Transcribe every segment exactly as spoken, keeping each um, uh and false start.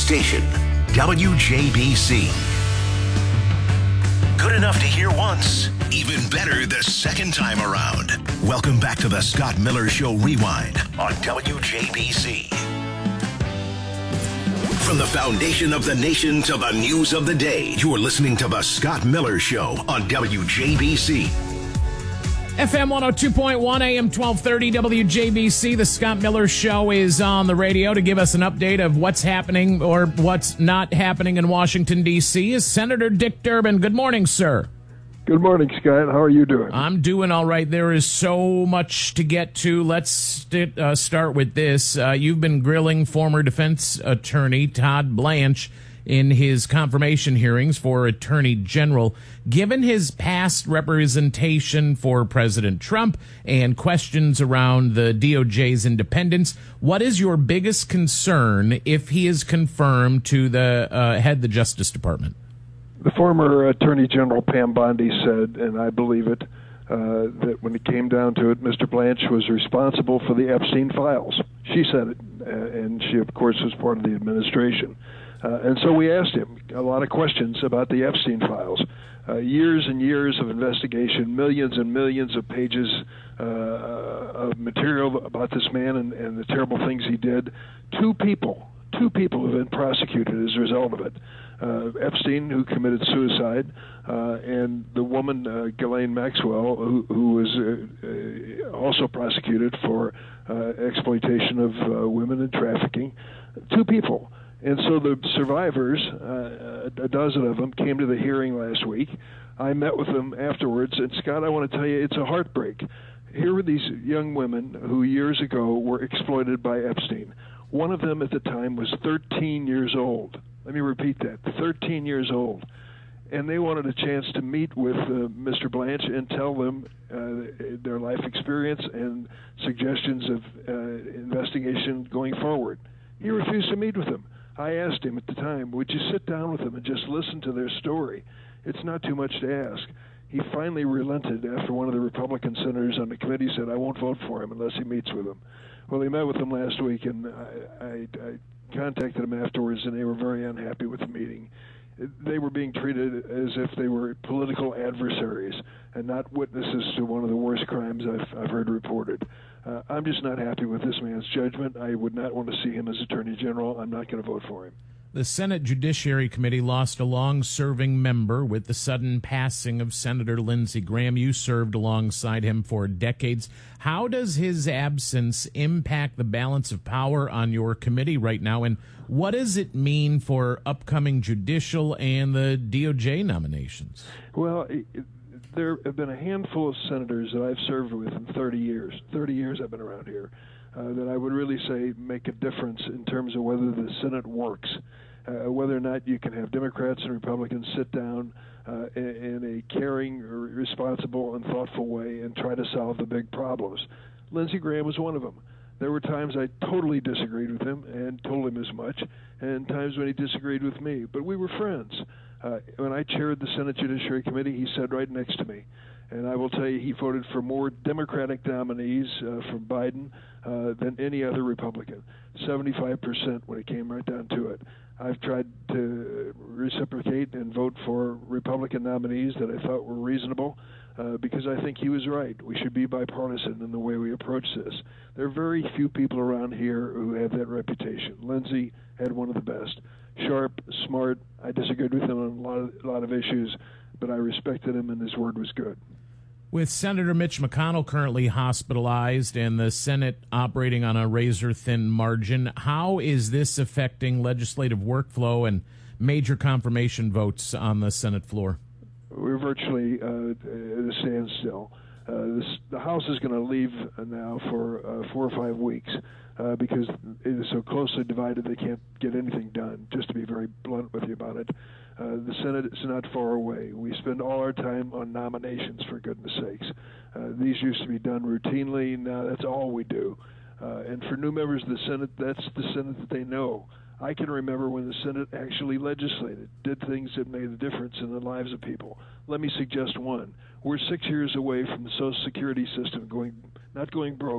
station, W J B C. Good enough to hear once, even better the second time around. Welcome back to the Scott Miller Show Rewind on W J B C. From the foundation of the nation to the news of the day, you are listening to the Scott Miller Show on W J B C. F M one oh two point one, A M twelve thirty, W J B C. The Scott Miller Show is on the radio. To give us an update of what's happening or what's not happening in Washington, D C is Senator Dick Durbin. Good morning, sir. Good morning, Scott. How are you doing? I'm doing all right. There is so much to get to. Let's st- uh, start with this. Uh, you've been grilling former defense attorney Todd Blanche in his confirmation hearings for Attorney General. Given his past representation for President Trump and questions around the D O J's independence, what is your biggest concern if he is confirmed to the uh, head of the Justice Department? The former Attorney General Pam Bondi said, and I believe it, uh, that when it came down to it, Mister Blanche was responsible for the Epstein files. She said it, uh, and she, of course, was part of the administration. Uh, and so we asked him a lot of questions about the Epstein files. Uh, years and years of investigation, millions and millions of pages uh, of material about this man and, and the terrible things he did. Two people, two people have been prosecuted as a result of it. Uh, Epstein, who committed suicide, uh, and the woman, uh, Ghislaine Maxwell, who, who was uh, uh, also prosecuted for uh, exploitation of uh, women and trafficking. Two people. And so the survivors, uh, a dozen of them, came to the hearing last week. I met with them afterwards, and Scott, I want to tell you, it's a heartbreak. Here were these young women who years ago were exploited by Epstein. One of them at the time was thirteen years old. Let me repeat that, thirteen years old. And they wanted a chance to meet with uh, Mister Blanche and tell them uh, their life experience and suggestions of uh, investigation going forward. He refused to meet with them. I asked him at the time, would you sit down with them and just listen to their story? It's not too much to ask. He finally relented after one of the Republican senators on the committee said, I won't vote for him unless he meets with them. Well, he met with them last week, and I, I, I contacted them afterwards, and they were very unhappy with the meeting. They were being treated as if they were political adversaries and not witnesses to one of the worst crimes I've, I've heard reported. Uh, I'm just not happy with this man's judgment. I would not want to see him as Attorney General. I'm not going to vote for him. The Senate Judiciary Committee lost a long-serving member with the sudden passing of Senator Lindsey Graham. You served alongside him for decades. How does his absence impact the balance of power on your committee right now, and what does it mean for upcoming judicial and the D O J nominations? Well, it, there have been a handful of senators that I've served with in thirty years. thirty years I've been around here. Uh, that I would really say make a difference in terms of whether the Senate works, uh, whether or not you can have Democrats and Republicans sit down uh, in, in a caring, responsible, and thoughtful way and try to solve the big problems. Lindsey Graham was one of them. There were times I totally disagreed with him and told him as much, and times when he disagreed with me. But we were friends. Uh, when I chaired the Senate Judiciary Committee, he sat right next to me. And I will tell you, he voted for more Democratic nominees uh, from Biden uh, than any other Republican, seventy-five percent when it came right down to it. I've tried to reciprocate and vote for Republican nominees that I thought were reasonable uh, because I think he was right. We should be bipartisan in the way we approach this. There are very few people around here who have that reputation. Lindsey had one of the best. Sharp, smart. I disagreed with him on a lot of, a lot of issues, but I respected him and his word was good. With Senator Mitch McConnell currently hospitalized and the Senate operating on a razor-thin margin, how is this affecting legislative workflow and major confirmation votes on the Senate floor? We're virtually uh, at a standstill. Uh, this, the House is going to leave now for uh, four or five weeks uh, because it is so closely divided they can't get anything done, just to be very blunt with you about it. Uh, the Senate is not far away. We spend all our time on nominations, for goodness sakes. Uh, these used to be done routinely. Now that's all we do. Uh, and for new members of the Senate, that's the Senate that they know. I can remember when the Senate actually legislated, did things that made a difference in the lives of people. Let me suggest one. We're six years away from the Social Security system going, not going broke,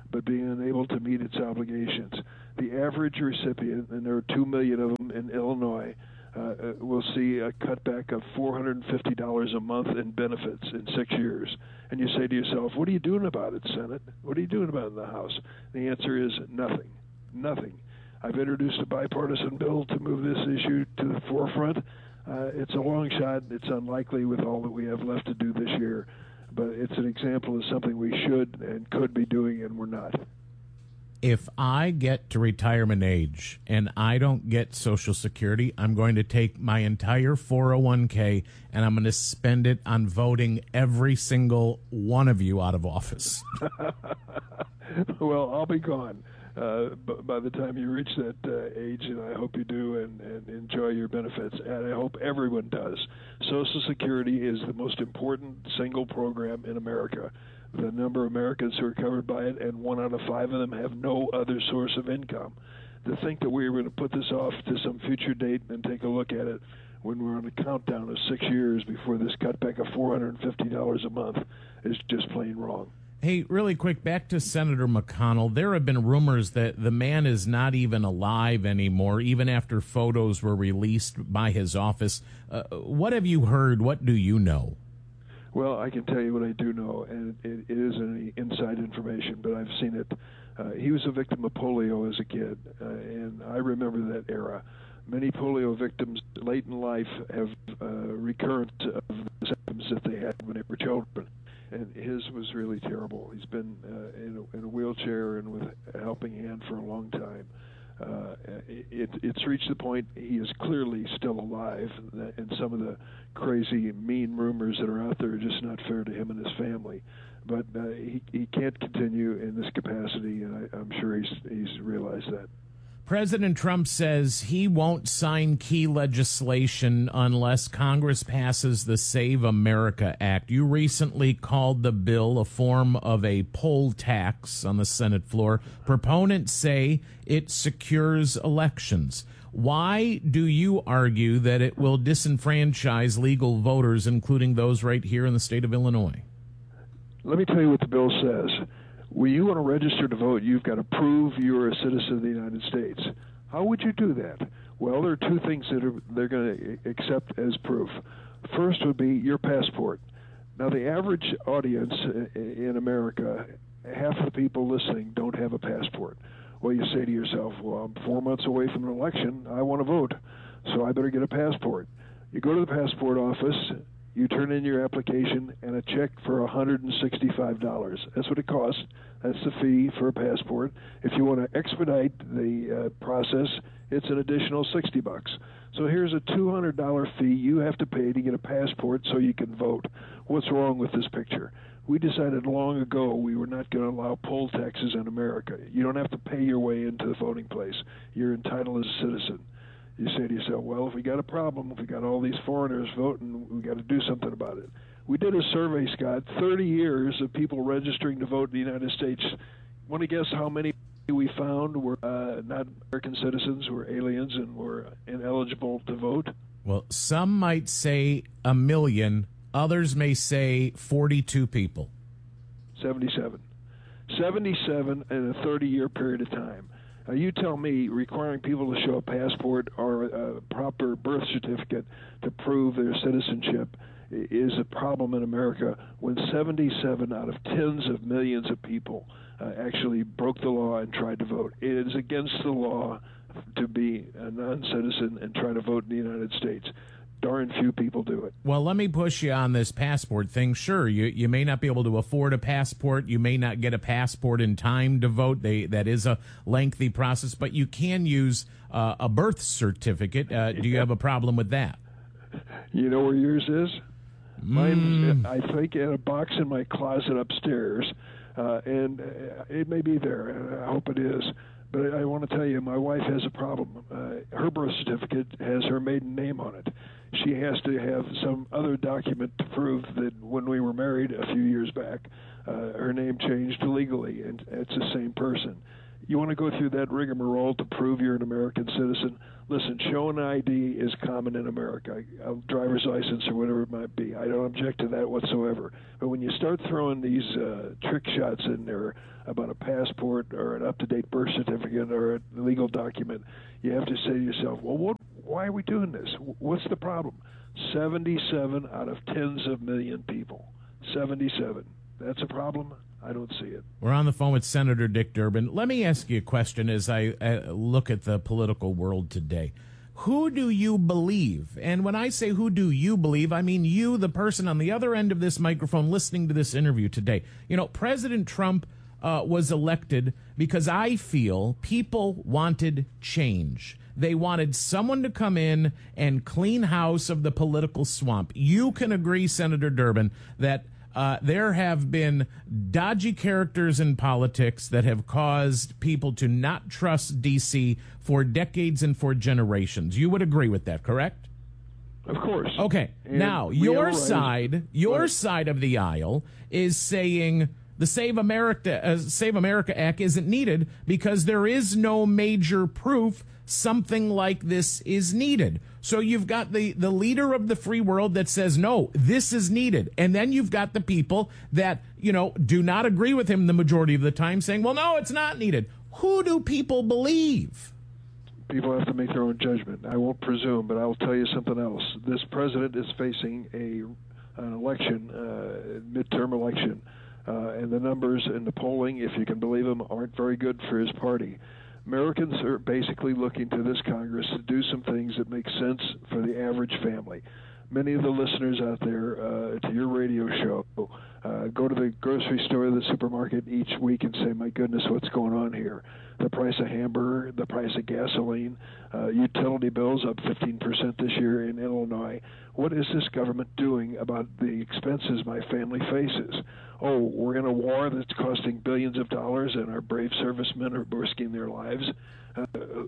but being unable to meet its obligations. The average recipient, and there are two million of them in Illinois, uh, will see a cutback of four hundred fifty dollars a month in benefits in six years. And you say to yourself, what are you doing about it, Senate? What are you doing about it in the House? The answer is nothing. Nothing. I've introduced a bipartisan bill to move this issue to the forefront. Uh, it's a long shot. It's unlikely with all that we have left to do this year. But it's an example of something we should and could be doing, and we're not. If I get to retirement age and I don't get Social Security, I'm going to take my entire four oh one k and I'm going to spend it on voting every single one of you out of office. Well, I'll be gone uh, by the time you reach that uh, age, and I hope you do and, and enjoy your benefits, and I hope everyone does. Social Security is the most important single program in America. The number of Americans who are covered by it, and one out of five of them have no other source of income. To think that we were going to put this off to some future date and take a look at it when we're on a countdown of six years before this cutback of four hundred fifty dollars a month is just plain wrong. Hey, really quick, back to Senator McConnell. There have been rumors that the man is not even alive anymore, even after photos were released by his office. Uh, what have you heard? What do you know? Well, I can tell you what I do know, and it, it isn't any inside information, but I've seen it. Uh, he was a victim of polio as a kid, uh, and I remember that era. Many polio victims late in life have uh, recurrence of the symptoms that they had when they were children, and his was really terrible. He's been uh, in, a, in a wheelchair and with a helping hand for a long time. Uh, it, it's reached the point he is clearly still alive, and some of the crazy, mean rumors that are out there are just not fair to him and his family. But uh, he, he can't continue in this capacity, and I, I'm sure he's, he's realized that. President Trump says he won't sign key legislation unless Congress passes the Save America Act. You recently called the bill a form of a poll tax on the Senate floor. Proponents say it secures elections. Why do you argue that it will disenfranchise legal voters, including those right here in the state of Illinois? Let me tell you what the bill says. When you want to register to vote, you've got to prove you're a citizen of the United States. How would you do that? Well, there are two things that are, they're going to accept as proof. First would be your passport. Now, the average audience in America, half the people listening don't have a passport. Well, you say to yourself, well, I'm four months away from an election. I want to vote, so I better get a passport. You go to the passport office. You turn in your application and a check for one hundred sixty-five dollars. That's what it costs. That's the fee for a passport. If you want to expedite the uh, process, it's an additional sixty bucks. So here's a two hundred dollars fee you have to pay to get a passport so you can vote. What's wrong with this picture? We decided long ago we were not going to allow poll taxes in America. You don't have to pay your way into the voting place. You're entitled as a citizen. You say to yourself, well, if we got a problem, if we got all these foreigners voting, we got to do something about it. We did a survey, Scott, thirty years of people registering to vote in the United States. Want to guess how many we found were uh, not American citizens, were aliens, and were ineligible to vote? Well, some might say a million. Others may say forty-two people. seventy-seven. seventy-seven in a thirty-year period of time. Now, you tell me requiring people to show a passport or a proper birth certificate to prove their citizenship is a problem in America when seventy-seven out of tens of millions of people uh, actually broke the law and tried to vote. It is against the law to be a non-citizen and try to vote in the United States. Darn few people do it. Well, let me push you on this passport thing. Sure, you you may not be able to afford a passport. You may not get a passport in time to vote. They, that is a lengthy process, but you can use uh, a birth certificate. Uh, do you have a problem with that? You know where yours is? Mm. Mine's, I think, in a box in my closet upstairs, uh, and it may be there, and I hope it is. But I want to tell you, my wife has a problem. Uh, her birth certificate has her maiden name on it. She has to have some other document to prove that when we were married a few years back, uh, her name changed legally, and it's the same person. You want to go through that rigmarole to prove you're an American citizen? Listen, showing an I D is common in America, a driver's license or whatever it might be. I don't object to that whatsoever. But when you start throwing these uh, trick shots in there about a passport or an up-to-date birth certificate or a legal document, you have to say to yourself, well, what, why are we doing this? What's the problem? seventy-seven out of tens of million people. seventy-seven. That's a problem? I don't see it. We're on the phone with Senator Dick Durbin. Let me ask you a question as I uh, look at the political world today. Who do you believe? And when I say who do you believe, I mean you, the person on the other end of this microphone listening to this interview today. You know, President Trump uh, was elected because I feel people wanted change. They wanted someone to come in and clean house of the political swamp. You can agree, Senator Durbin, that Uh, there have been dodgy characters in politics that have caused people to not trust D C for decades and for generations. You would agree with that, correct? Of course. Okay. And now, your realize, side, your right. side of the aisle is saying the Save America, uh, Save America Act isn't needed because there is no major proof something like this is needed. So you've got the, the leader of the free world that says, no, this is needed. And then you've got the people that, you know, do not agree with him the majority of the time saying, well, no, it's not needed. Who do people believe? People have to make their own judgment. I won't presume, but I will tell you something else. This president is facing a an election, uh, midterm election, uh, and the numbers in the polling, if you can believe them, aren't very good for his party. Americans are basically looking to this Congress to do some things that make sense for the average family. Many of the listeners out there uh, to your radio show uh, go to the grocery store or the supermarket each week and say, my goodness, what's going on here? The price of hamburger, the price of gasoline, uh, utility bills up fifteen percent this year in Illinois. What is this government doing about the expenses my family faces? Oh, we're in a war that's costing billions of dollars and our brave servicemen are risking their lives. Uh,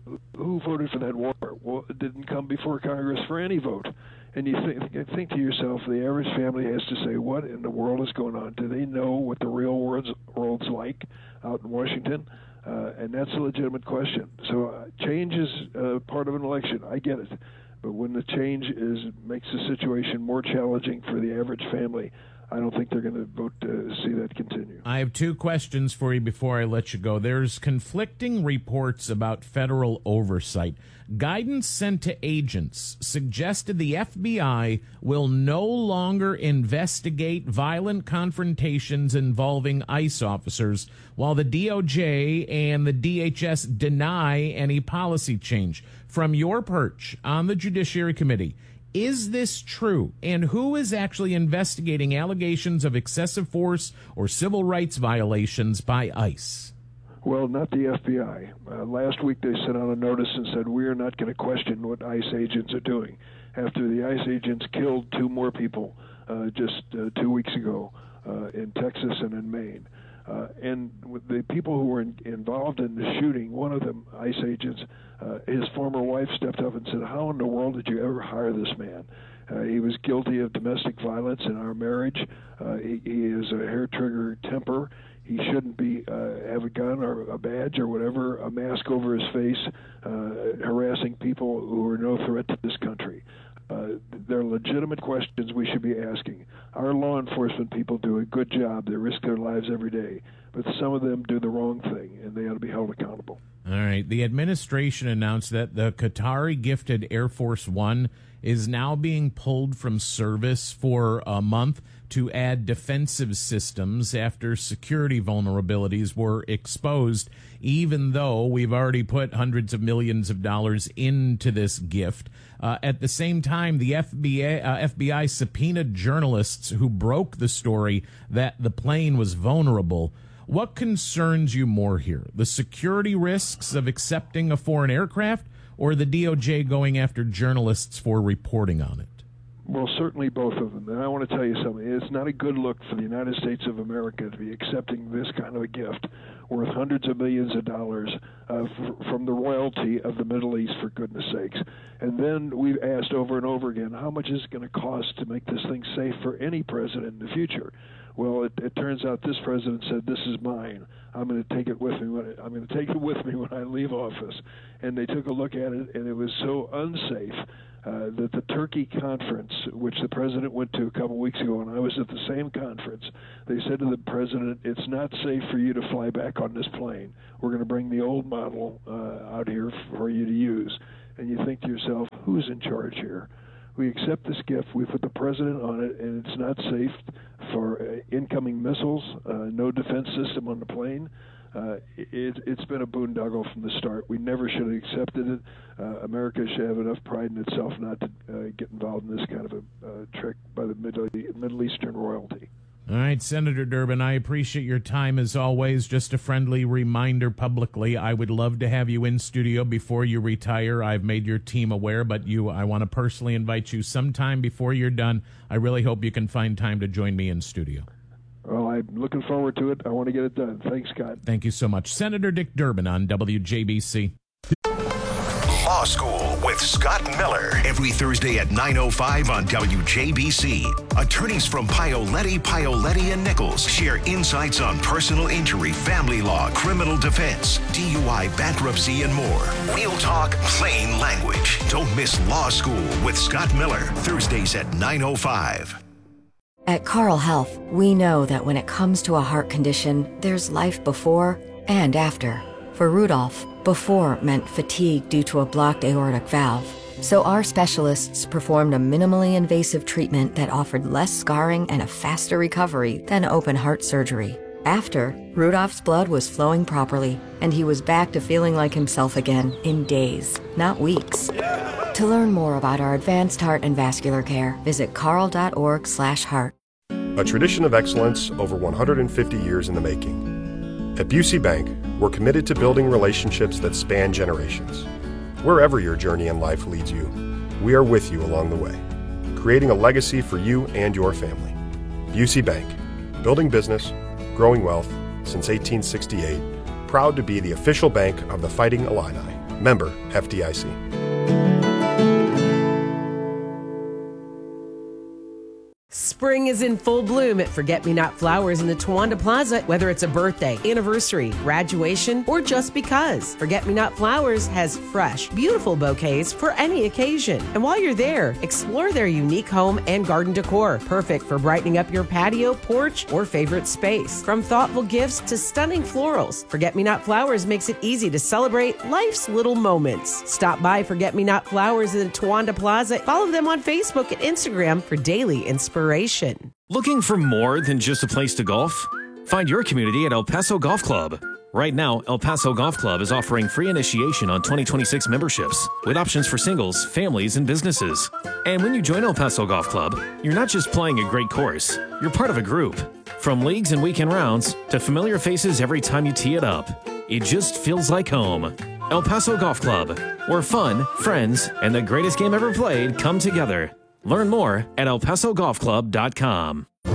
who voted for that war? Well, it didn't come before Congress for any vote. And you think, think to yourself, the average family has to say, what in the world is going on? Do they know what the real world's, world's like out in Washington? Uh, and that's a legitimate question. So uh, change is uh, part of an election. I get it. But when the change is makes the situation more challenging for the average family, I don't think they're going to vote to see that continue. I have two questions for you before I let you go. There's conflicting reports about federal oversight. Guidance sent to agents suggested the F B I will no longer investigate violent confrontations involving ICE officers, while the D O J and the D H S deny any policy change. From your perch on the Judiciary Committee, is this true? And who is actually investigating allegations of excessive force or civil rights violations by ICE? Well, not the F B I. Uh, last week they sent out a notice and said, we are not going to question what ICE agents are doing. After the ICE agents killed two more people uh, just uh, two weeks ago uh, in Texas and in Maine. Uh, and the people who were in, involved in the shooting, one of them, ICE agents, uh, his former wife stepped up and said, how in the world did you ever hire this man? Uh, he was guilty of domestic violence in our marriage. Uh, he, he is a hair-trigger temper. He shouldn't be uh, have a gun or a badge or whatever, a mask over his face, uh, harassing people who are no threat to this country. Uh, they're legitimate questions we should be asking. Our law enforcement people do a good job. They risk their lives every day. But some of them do the wrong thing, and they ought to be held accountable. All right. The administration announced that the Qatari-gifted Air Force One is now being pulled from service for a month to add defensive systems after security vulnerabilities were exposed, even though we've already put hundreds of millions of dollars into this gift. Uh, at the same time, the F B I, uh, F B I subpoenaed journalists who broke the story that the plane was vulnerable. What concerns you more here? The security risks of accepting a foreign aircraft, or the D O J going after journalists for reporting on it? Well, certainly both of them. And I want to tell you something. It's not a good look for the United States of America to be accepting this kind of a gift worth hundreds of millions of dollars uh, f- from the royalty of the Middle East, for goodness sakes. And then we've asked over and over again, how much is it going to cost to make this thing safe for any president in the future? Well, it, it turns out this president said, "This is mine. I'm going to take it with me. When I, I'm going to take it with me when I leave office." And they took a look at it, and it was so unsafe uh, that the Turkey conference, which the president went to a couple weeks ago, and I was at the same conference, they said to the president, "It's not safe for you to fly back on this plane. We're going to bring the old model uh, out here for you to use." And you think to yourself, who's in charge here? We accept this gift, we put the president on it, and it's not safe for uh, incoming missiles, uh, no defense system on the plane. Uh, it, it's been a boondoggle from the start. We never should have accepted it. Uh, America should have enough pride in itself not to uh, get involved in this kind of a uh, trick by the Middle, Middle Eastern royalty. All right, Senator Durbin, I appreciate your time as always. Just a friendly reminder publicly, I would love to have you in studio before you retire. I've made your team aware, but you, I want to personally invite you sometime before you're done. I really hope you can find time to join me in studio. Well, I'm looking forward to it. I want to get it done. Thanks, Scott. Thank you so much. Senator Dick Durbin on W J B C. Law School with Scott Miller. Every Thursday at nine oh five on W J B C. Attorneys from Pioletti, Pioletti and Nichols share insights on personal injury, family law, criminal defense, D U I, bankruptcy, and more. Real talk, plain language. Don't miss Law School with Scott Miller. Thursdays at nine oh five. At Carle Health, we know that when it comes to a heart condition, there's life before and after. For Rudolph, before meant fatigue due to a blocked aortic valve. So our specialists performed a minimally invasive treatment that offered less scarring and a faster recovery than open heart surgery. After, Rudolph's blood was flowing properly, and he was back to feeling like himself again in days, not weeks. Yeah. To learn more about our advanced heart and vascular care, visit carle.org slash heart. A tradition of excellence over one hundred fifty years in the making. At Busey Bank, we're committed to building relationships that span generations. Wherever your journey in life leads you, we are with you along the way, creating a legacy for you and your family. Busey Bank, building business, growing wealth since eighteen sixty-eight, proud to be the official bank of the Fighting Illini. Member F D I C. Spring is in full bloom at Forget-Me-Not Flowers in the Towanda Plaza. Whether it's a birthday, anniversary, graduation, or just because, Forget-Me-Not Flowers has fresh, beautiful bouquets for any occasion. And while you're there, explore their unique home and garden decor, perfect for brightening up your patio, porch, or favorite space. From thoughtful gifts to stunning florals, Forget-Me-Not Flowers makes it easy to celebrate life's little moments. Stop by Forget-Me-Not Flowers in the Towanda Plaza. Follow them on Facebook and Instagram for daily inspiration. Looking for more than just a place to golf? Find your community at El Paso Golf Club. Right now, El Paso Golf Club is offering free initiation on twenty twenty-six memberships with options for singles, families, and businesses. And when you join El Paso Golf Club, you're not just playing a great course, you're part of a group. From leagues and weekend rounds to familiar faces every time you tee it up, it just feels like home. El Paso Golf Club, where fun, friends, and the greatest game ever played come together. Learn more at el paso golf club dot com.